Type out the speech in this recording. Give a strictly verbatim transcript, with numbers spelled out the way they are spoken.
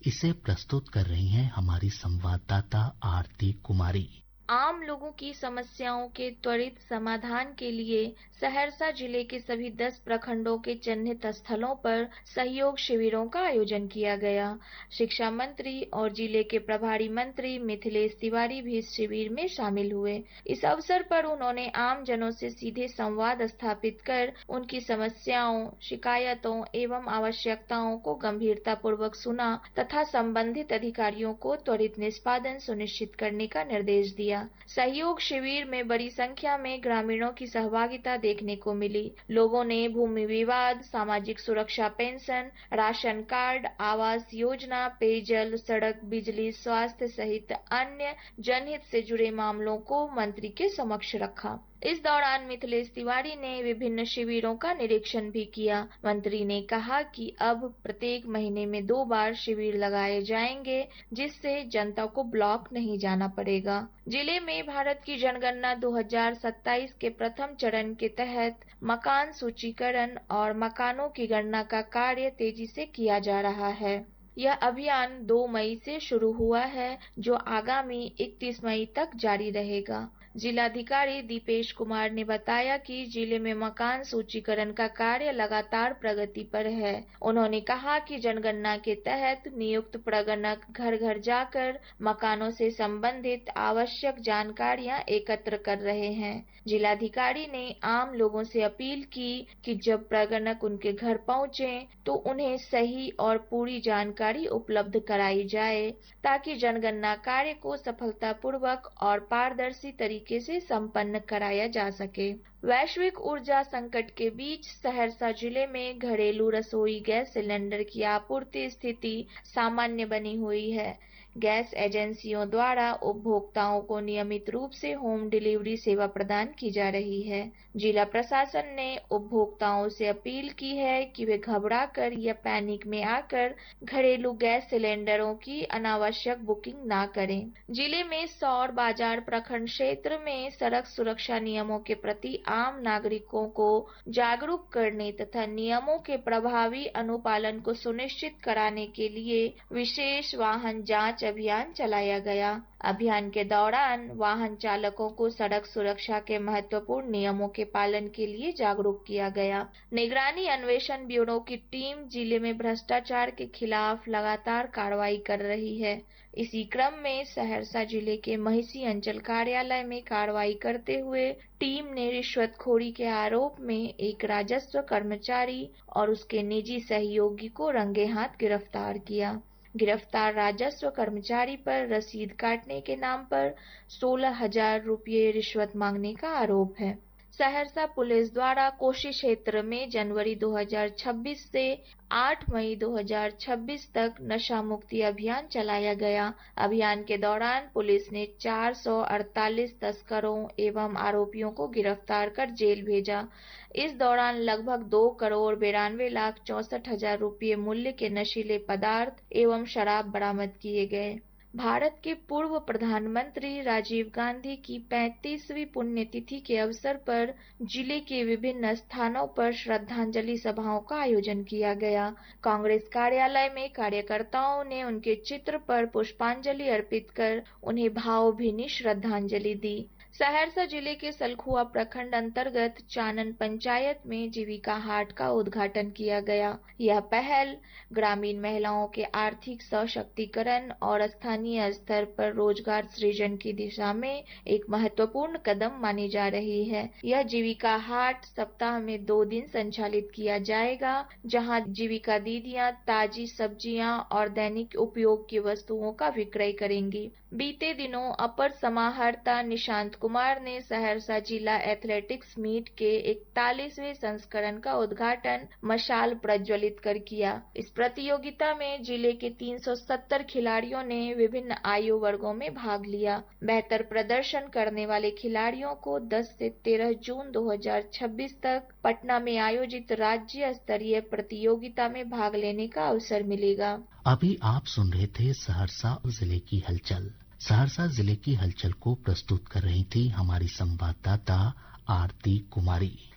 इसे प्रस्तुत कर रही हैं हमारी संवाददाता आरती कुमारी। आम लोगों की समस्याओं के त्वरित समाधान के लिए सहरसा जिले के सभी दस प्रखंडों के चिन्हित स्थलों पर सहयोग शिविरों का आयोजन किया गया। शिक्षा मंत्री और जिले के प्रभारी मंत्री मिथिलेश तिवारी भी इस शिविर में शामिल हुए। इस अवसर पर उन्होंने आम जनों से सीधे संवाद स्थापित कर उनकी समस्याओं, शिकायतों एवं आवश्यकताओं को गंभीरता पूर्वक सुना तथा संबंधित अधिकारियों को त्वरित निष्पादन सुनिश्चित करने का निर्देश दिया। सहयोग शिविर में बड़ी संख्या में ग्रामीणों की सहभागिता देखने को मिली। लोगों ने भूमि विवाद, सामाजिक सुरक्षा pension, ration card, Awas Yojana, पेयजल, सड़क, बिजली, स्वास्थ्य सहित अन्य जनहित से जुड़े मामलों को मंत्री के समक्ष रखा। इस दौरान मिथिलेश तिवारी ने विभिन्न शिविरों का निरीक्षण भी किया। मंत्री ने कहा कि अब प्रत्येक महीने में दो बार शिविर लगाए जाएंगे, जिससे जनता को ब्लॉक नहीं जाना पड़ेगा। जिले में भारत की जनगणना दो हज़ार सत्ताईस के प्रथम चरण के तहत मकान सूचीकरण और मकानों की गणना का कार्य तेजी से किया जा रहा है। यह अभियान दो मई से शुरू हुआ है, जो आगामी इकतीस मई तक जारी रहेगा। जिलाधिकारी दीपेश कुमार ने बताया कि जिले में मकान सूचीकरण का कार्य लगातार प्रगति पर है। उन्होंने कहा कि जनगणना के तहत नियुक्त प्रगणक घर घर जाकर मकानों से संबंधित आवश्यक जानकारियां एकत्र कर रहे हैं। जिलाधिकारी ने आम लोगों से अपील की कि जब प्रगणक उनके घर पहुंचे तो उन्हें सही और पूरी जानकारी उपलब्ध कराई जाए, ताकि जनगणना कार्य को सफलतापूर्वक और पारदर्शी तरीके से संपन्न कराया जा सके। वैश्विक ऊर्जा संकट के बीच सहरसा जिले में घरेलू रसोई गैस सिलेंडर की आपूर्ति स्थिति सामान्य बनी हुई है। गैस एजेंसियों द्वारा उपभोक्ताओं को नियमित रूप से होम डिलीवरी सेवा प्रदान की जा रही है। जिला प्रशासन ने उपभोक्ताओं से अपील की है कि वे घबराकर या पैनिक में आकर घरेलू गैस सिलेंडरों की अनावश्यक बुकिंग ना करें। जिले में सौर बाजार प्रखंड क्षेत्र में सड़क सुरक्षा नियमों के प्रति आम नागरिकों को जागरूक करने तथा नियमों के प्रभावी अनुपालन को सुनिश्चित कराने के लिए विशेष वाहन जांच अभियान चलाया गया। अभियान के दौरान वाहन चालकों को सड़क सुरक्षा के महत्वपूर्ण नियमों के पालन के लिए जागरूक किया गया। निगरानी अन्वेषण ब्यूरो की टीम जिले में भ्रष्टाचार के खिलाफ लगातार कार्रवाई कर रही है। इसी क्रम में सहरसा जिले के महिषी अंचल कार्यालय में कार्रवाई करते हुए टीम ने रिश्वतखोरी के आरोप में एक राजस्व कर्मचारी और उसके निजी सहयोगी को रंगे हाथ गिरफ्तार किया। गिरफ्तार राजस्व कर्मचारी पर रसीद काटने के नाम पर सोलह हजार रुपये रिश्वत मांगने का आरोप है। सहरसा पुलिस द्वारा कोशी क्षेत्र में जनवरी दो हज़ार छब्बीस से आठ मई दो हज़ार छब्बीस तक नशा मुक्ति अभियान चलाया गया। अभियान के दौरान पुलिस ने चार सौ अड़तालीस तस्करों एवं आरोपियों को गिरफ्तार कर जेल भेजा। इस दौरान लगभग दो करोड़ बिरानवे लाख चौसठ हजार रुपये मूल्य के नशीले पदार्थ एवं शराब बरामद किए गए। भारत के पूर्व प्रधानमंत्री राजीव गांधी की पैंतीसवीं पुण्यतिथि के अवसर पर जिले के विभिन्न स्थानों पर श्रद्धांजलि सभाओं का आयोजन किया गया। कांग्रेस कार्यालय में कार्यकर्ताओं ने उनके चित्र पर पुष्पांजलि अर्पित कर उन्हें भावभीनी श्रद्धांजलि दी। सहरसा जिले के सलखुआ प्रखंड अंतर्गत चानन पंचायत में जीविका हाट का उद्घाटन किया गया। यह पहल ग्रामीण महिलाओं के आर्थिक सशक्तिकरण और स्थानीय स्तर पर रोजगार सृजन की दिशा में एक महत्वपूर्ण कदम मानी जा रही है। यह जीविका हाट सप्ताह में दो दिन संचालित किया जाएगा, जहां जीविका दीदियां ताजी सब्जियां और दैनिक उपयोग की वस्तुओं का विक्रय करेंगी। बीते दिनों अपर समाहर्ता निशांत कुमार ने सहरसा जिला एथलेटिक्स मीट के इकतालीसवें संस्करण का उद्घाटन मशाल प्रज्वलित कर किया। इस प्रतियोगिता में जिले के तीन सौ सत्तर खिलाड़ियों ने विभिन्न आयु वर्गों में भाग लिया। बेहतर प्रदर्शन करने वाले खिलाड़ियों को दस से तेरह जून दो हज़ार छब्बीस तक पटना में आयोजित राज्य स्तरीय प्रतियोगिता में भाग लेने का अवसर मिलेगा। अभी आप सुन रहे थे सहरसा जिले की हलचल। सहरसा जिले की हलचल को प्रस्तुत कर रही थी हमारी संवाददाता आरती कुमारी।